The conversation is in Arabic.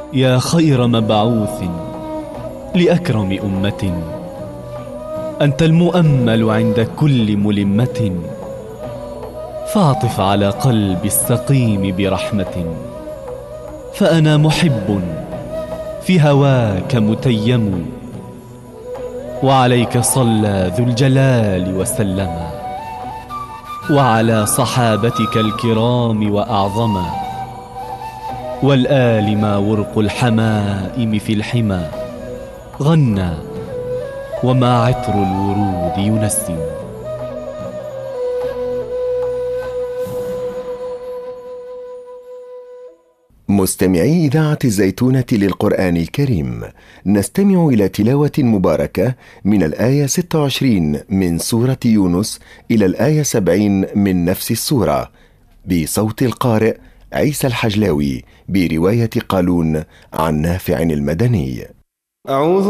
يا خير مبعوث لأكرم أمة، أنت المؤمل عند كل ملمة، فاعطف على قلبي السقيم برحمة، فأنا محب في هواك متيم، وعليك صلى ذو الجلال وسلم، وعلى صحابتك الكرام وأعظما، والآل ما ورق الحمائم في الحمى غنى، وما عطر الورود ينسم. مستمعي إذاعة الزيتونة للقرآن الكريم، نستمع إلى تلاوة مباركة من الآية 26 من سورة يونس إلى الآية 70 من نفس السورة، بصوت القارئ عيسى الحجلاوي، برواية قالون عن نافع المدني. أعوذ